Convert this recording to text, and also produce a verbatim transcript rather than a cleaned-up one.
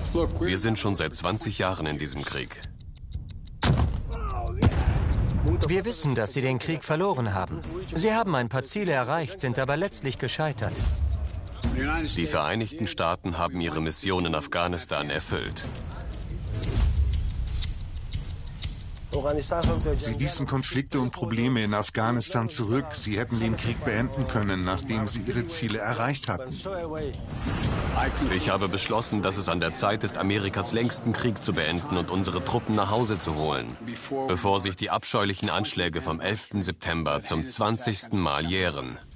Wir sind schon seit zwanzig Jahren in diesem Krieg. Wir wissen, dass Sie den Krieg verloren haben. Sie haben ein paar Ziele erreicht, sind aber letztlich gescheitert. Die Vereinigten Staaten haben ihre Mission in Afghanistan erfüllt. Sie ließen Konflikte und Probleme in Afghanistan zurück. Sie hätten den Krieg beenden können, nachdem sie ihre Ziele erreicht hatten. Ich habe beschlossen, dass es an der Zeit ist, Amerikas längsten Krieg zu beenden und unsere Truppen nach Hause zu holen, bevor sich die abscheulichen Anschläge vom elften September zum zwanzigsten Mal jähren.